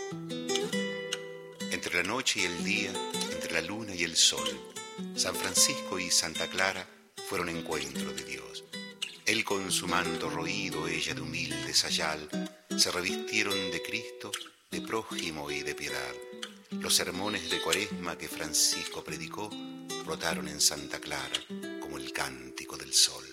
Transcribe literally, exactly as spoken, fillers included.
Entre la noche y el día, entre la luna y el sol, San Francisco y Santa Clara fueron encuentro de Dios. Él con su manto roído, ella de humilde sayal, se revistieron de Cristo, de prójimo y de piedad. Los sermones de Cuaresma que Francisco predicó brotaron en Santa Clara como el cántico del sol.